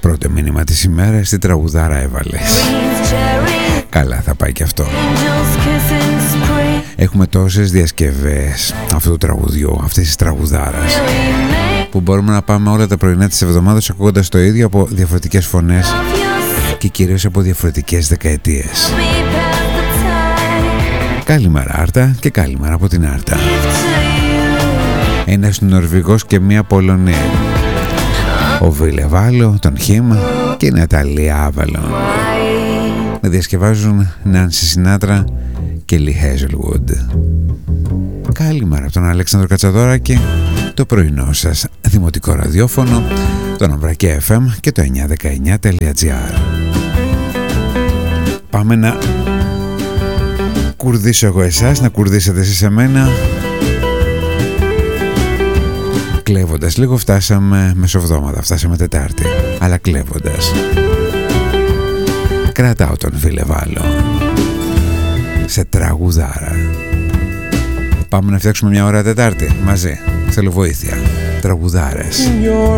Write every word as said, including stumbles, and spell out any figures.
Πρώτο μήνυμα της ημέρας, τι τραγουδάρα έβαλες. Καλά θα πάει και αυτό. Έχουμε τόσες διασκευές αυτού του τραγουδιού, αυτής της τραγουδάρας, που μπορούμε να πάμε όλα τα πρωινά της εβδομάδας ακούγοντας το ίδιο από διαφορετικές φωνές και κυρίως από διαφορετικές δεκαετίες. Καλημέρα Άρτα και καλημέρα από την Άρτα. Ένας Νορβηγός και μία Πολωνία, ο Βίλε Βάλο, τον Χίμ και η Ναταλία Άβαλον. Να διασκευάζουν Νάνση Σινάτρα και Λι Χέζελγουντ. Καλημέρα από τον Αλέξανδρο Κατσαδόρα και το πρωινό σας δημοτικό ραδιόφωνο, τον Αμπρακέ εφ εμ και το εννιακόσια δεκαεννιά τελεία τζι άρ. Πάμε να κουρδίσω εγώ εσάς, να κουρδίσετε εσείς εμένα. Κλέβοντας λίγο φτάσαμε μεσοβδόμαδα, φτάσαμε Τετάρτη, αλλά κλέβοντας. Κρατάω τον Βίλε Βάλο σε τραγουδάρα. Πάμε να φτιάξουμε μια ώρα Τετάρτη μαζί. Θέλω βοήθεια. Τραγουδάρες. In your